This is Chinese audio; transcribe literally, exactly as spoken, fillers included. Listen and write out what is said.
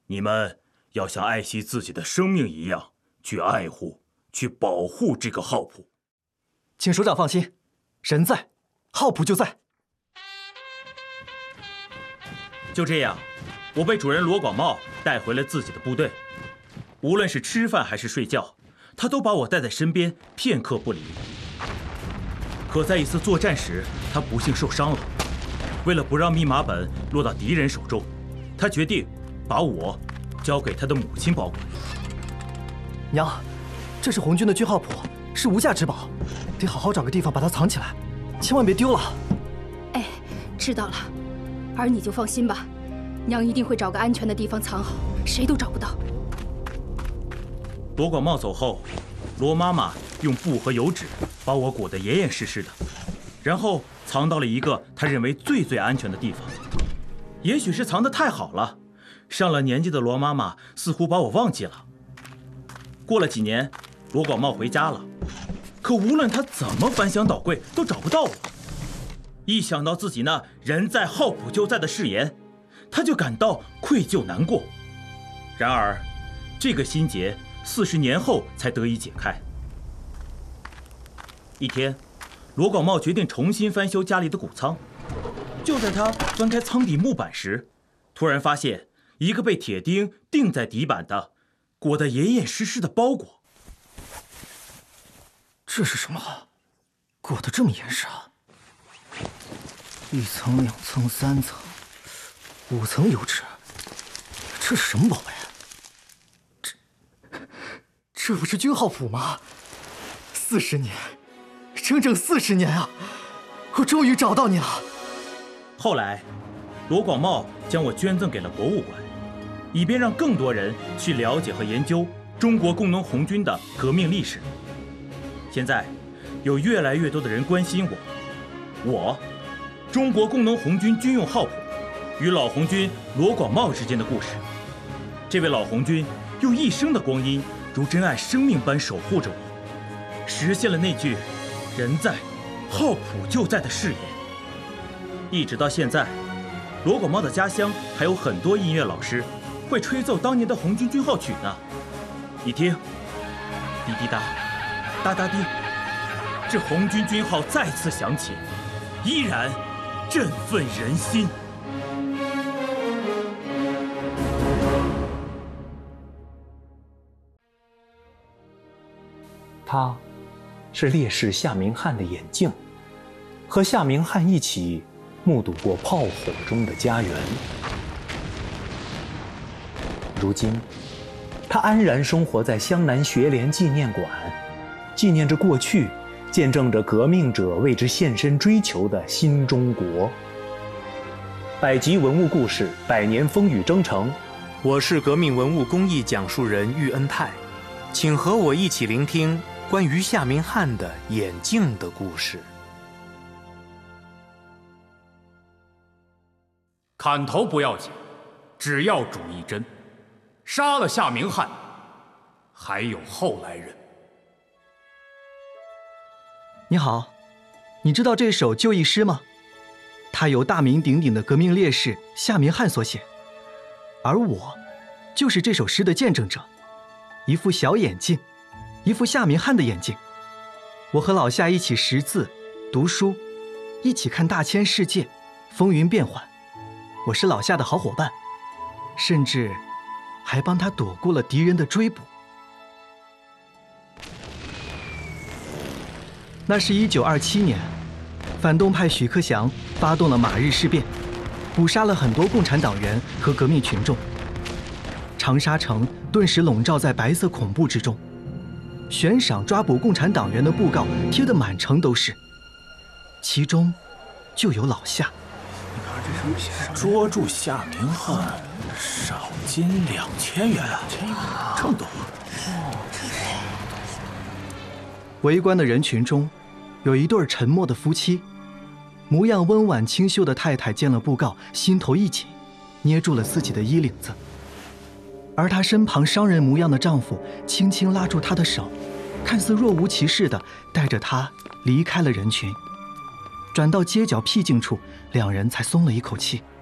你们要像爱惜自己的生命一样去爱护、去保护这个号谱。 请首长放心，人在，号谱就在。 就这样，我被主人罗广茂带回了自己的部队。无论是吃饭还是睡觉，他都把我带在身边，片刻不离。可在一次作战时，他不幸受伤了。为了不让密码本落到敌人手中，他决定把我交给他的母亲保管。 娘，这是红军的军号谱，是无价之宝，得好好找个地方把它藏起来，千万别丢了。 哎，知道了，儿你就放心吧，娘一定会找个安全的地方藏好，谁都找不到。 罗广茂走后，罗妈妈用布和油纸把我裹得严严实实的，然后藏到了一个她认为最最安全的地方。也许是藏得太好了，上了年纪的罗妈妈似乎把我忘记了。过了几年，罗广茂回家了，可无论他怎么翻箱倒柜，都找不到我。一想到自己那人在号谱就在的誓言，他就感到愧疚难过。然而，这个心结四十年后才得以解开。一天，罗广茂决定重新翻修家里的谷仓。就在他翻开仓底木板时，突然发现一个被铁钉钉在底板的、裹得严严实实的包裹。 这是什么？裹得这么严实啊！一层、两层、三层、五层油纸，这是什么宝贝？这这不是军号谱吗？四十年，整整四十年啊！我终于找到你了。 后来，罗广茂将我捐赠给了博物馆，以便让更多人去了解和研究中国工农红军的革命历史。现在，有越来越多的人关心我，我，中国工农红军军用号谱与老红军罗广茂之间的故事。这位老红军用一生的光阴，如珍爱生命般守护着我，实现了那句“人在，号谱就在”的誓言。一直到现在，罗广茂的家乡还有很多音乐老师会吹奏当年的红军军号曲呢。你听，滴滴答，哒哒滴，这红军军号再次响起，依然振奋人心。 他是烈士夏明翰的眼镜，和夏明翰一起目睹过炮火中的家园。如今，他安然生活在湘南学联纪念馆，纪念着过去，见证着革命者为之献身追求的新中国。百集文物故事，百年风雨征程。我是革命文物工艺讲述人喻恩泰，请和我一起聆听关于夏明翰的眼镜的故事。 砍头不要紧，只要主一针。杀了夏明翰，还有后来人。 你好，你知道这首就义诗吗？它由大名鼎鼎的革命烈士夏明翰所写，而我就是这首诗的见证者。一副小眼镜，一副夏明翰的眼镜。我和老夏一起识字、读书，一起看大千世界，风云变幻。我是老夏的好伙伴，甚至还帮他躲过了敌人的追捕。那是一九二七年，反动派许克祥发动了马日事变，捕杀了很多共产党员和革命群众。长沙城顿时笼罩在白色恐怖之中，悬赏抓捕共产党员的布告贴得满城都是，其中就有老夏。 捉住夏明翰，赏金两千元啊！这么多！ 围观的人群中，有一对沉默的夫妻，模样温婉清秀的太太见了布告，心头一紧，捏住了自己的衣领子。而她身旁商人模样的丈夫轻轻拉住她的手，看似若无其事地带着她离开了人群。转到街角僻静处，两人才松了一口气。